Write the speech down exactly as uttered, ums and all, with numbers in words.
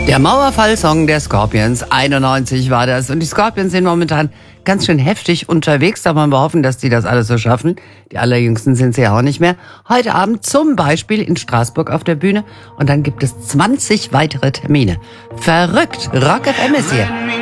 Der Mauerfall-Song der Scorpions, einundneunzig war das. Und die Scorpions sind momentan ganz schön heftig unterwegs. Da wollen wir hoffen, dass die das alles so schaffen. Die allerjüngsten sind sie ja auch nicht mehr. Heute Abend zum Beispiel in Straßburg auf der Bühne. Und dann gibt es zwanzig weitere Termine. Verrückt, Rock F M ist hier.